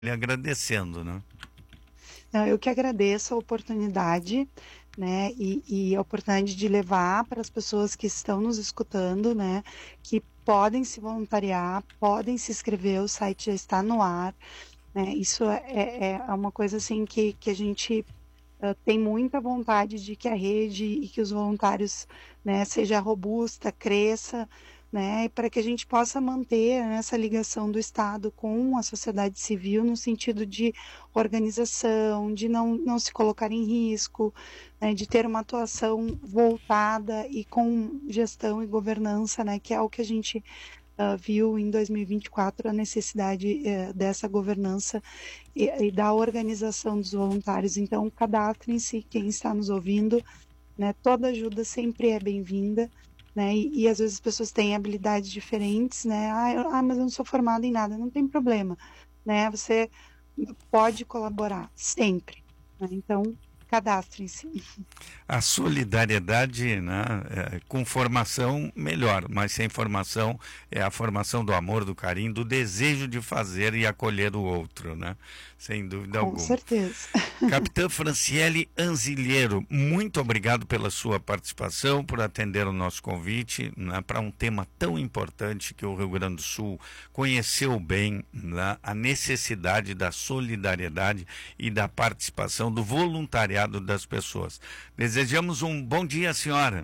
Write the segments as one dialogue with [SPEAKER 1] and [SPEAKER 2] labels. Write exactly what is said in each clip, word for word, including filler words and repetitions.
[SPEAKER 1] lhe agradecendo, né?
[SPEAKER 2] Não, eu que agradeço a oportunidade, né, e, e a oportunidade de levar para as pessoas que estão nos escutando, né, que podem se voluntariar, podem se inscrever, o site já está no ar, né, isso é, é, é uma coisa assim que, que a gente uh, tem muita vontade de que a rede e que os voluntários, né, seja robusta, cresça, né, para que a gente possa manter essa ligação do Estado com a sociedade civil no sentido de organização, de não, não se colocar em risco, né, de ter uma atuação voltada e com gestão e governança, né, que é o que a gente uh, viu em dois mil e vinte e quatro, a necessidade uh, dessa governança e, e da organização dos voluntários. Então, cadastrem-se, quem está nos ouvindo, né, toda ajuda sempre é bem-vinda. Né, e, e às vezes as pessoas têm habilidades diferentes, né? Ah, eu, ah, mas eu não sou formada em nada, não tem problema, né? Você pode colaborar sempre, né? Então, cadastrem-se.
[SPEAKER 1] A solidariedade, né, é, com formação, melhor, mas sem formação é a formação do amor, do carinho, do desejo de fazer e acolher o outro, né? Sem dúvida
[SPEAKER 2] Com
[SPEAKER 1] alguma.
[SPEAKER 2] certeza.
[SPEAKER 1] Capitã Franciele Anzilheiro, muito obrigado pela sua participação, por atender o nosso convite, né, para um tema tão importante que o Rio Grande do Sul conheceu bem, né, a necessidade da solidariedade e da participação do voluntariado das pessoas. Desejamos um bom dia, senhora.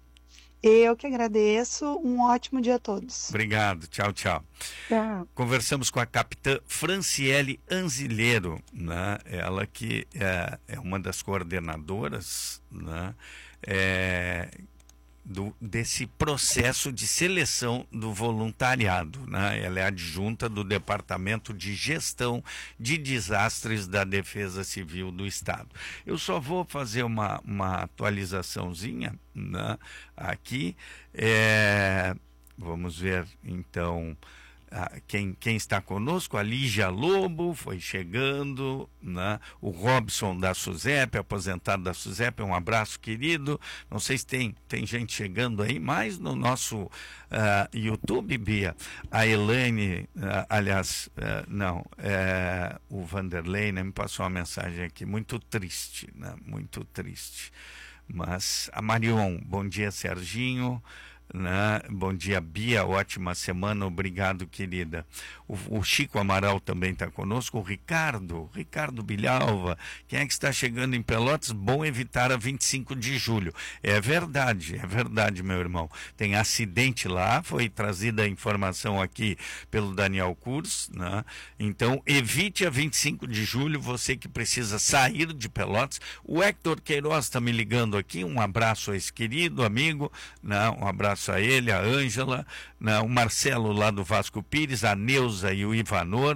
[SPEAKER 2] Eu que agradeço, um ótimo dia a todos.
[SPEAKER 1] Obrigado, tchau, tchau.
[SPEAKER 2] Tchau.
[SPEAKER 1] Conversamos com a capitã Franciele Anzilheiro, né? Ela que é, é uma das coordenadoras, né? É, do, desse processo de seleção do voluntariado, né? Ela é adjunta do Departamento de Gestão de Desastres da Defesa Civil do Estado. Eu só vou fazer uma, uma atualizaçãozinha, né, aqui. É, vamos ver, então... Ah, quem, quem está conosco, a Lígia Lobo foi chegando, né? O Robson da SUSEP, aposentado da SUSEP, um abraço querido. Não sei se tem, tem gente chegando aí, mas no nosso uh, YouTube, Bia, a Elaine, uh, aliás, uh, não, uh, o Vanderlei, né, me passou uma mensagem aqui, muito triste, né? Muito triste. Mas a Marion, bom dia, Serginho. Né? Bom dia, Bia, ótima semana, obrigado, querida. O, o Chico Amaral também está conosco, o Ricardo, Ricardo Bilhalva, quem é que está chegando em Pelotas? Bom evitar a vinte e cinco de julho. É verdade, é verdade, meu irmão. Tem acidente lá, foi trazida a informação aqui pelo Daniel Kurz, né? Então evite a vinte e cinco de julho, você que precisa sair de Pelotas. O Hector Queiroz está me ligando aqui, um abraço a esse querido amigo, né? Um abraço a ele, a Ângela, né, o Marcelo lá do Vasco Pires, a Neuza e o Ivanor.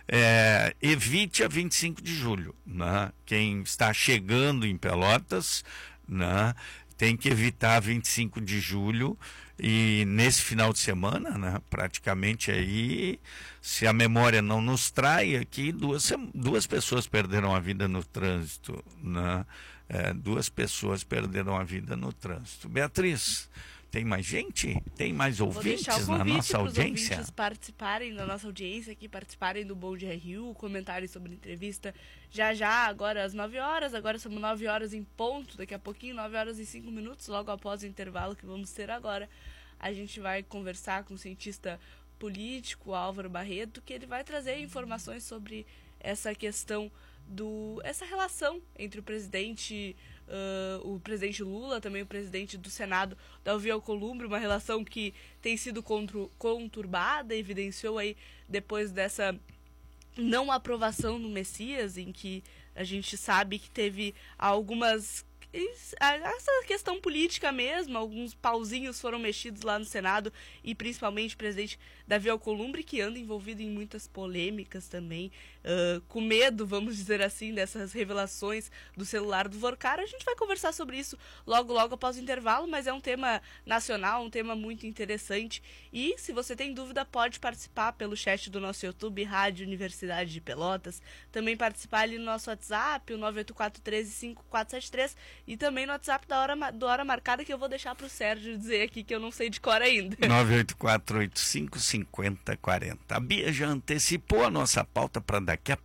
[SPEAKER 1] É, evite a vinte e cinco de julho. Né? Quem está chegando em Pelotas, né, tem que evitar vinte e cinco de julho. E nesse final de semana, né, praticamente aí, se a memória não nos trai, aqui duas, duas pessoas perderam a vida no trânsito. Né? É, duas pessoas perderam a vida no trânsito. Beatriz, tem mais gente? Tem mais ouvintes na nossa audiência?
[SPEAKER 3] Ouvintes participarem da nossa audiência aqui, participarem do Bom Dia Rio, comentários sobre a entrevista. Já já, agora às nove horas, agora são nove horas em ponto, daqui a pouquinho, nove horas e cinco minutos, logo após o intervalo que vamos ter agora. A gente vai conversar com o cientista político Álvaro Barreto, que ele vai trazer informações sobre essa questão do... essa relação entre o presidente... Uh, o presidente Lula, também o presidente do Senado, Davi Alcolumbre, uma relação que tem sido contru, conturbada, evidenciou aí depois dessa não aprovação do Messias, em que a gente sabe que teve algumas... essa questão política mesmo, alguns pauzinhos foram mexidos lá no Senado, e principalmente o presidente Davi Alcolumbre, que anda envolvido em muitas polêmicas também, uh, com medo, vamos dizer assim, dessas revelações do celular do Vorcar. A gente vai conversar sobre isso logo, logo após o intervalo, mas é um tema nacional, um tema muito interessante, e se você tem dúvida, pode participar pelo chat do nosso YouTube, Rádio Universidade de Pelotas, também participar ali no nosso WhatsApp, o nove oito quatro um três cinco quatro sete três, E também no WhatsApp da hora, do Hora Marcada, que eu vou deixar pro Sérgio dizer aqui, que eu não sei de cor ainda.
[SPEAKER 1] nove oito quatro oito cinco cinco zero quatro zero. A Bia já antecipou a nossa pauta para daqui a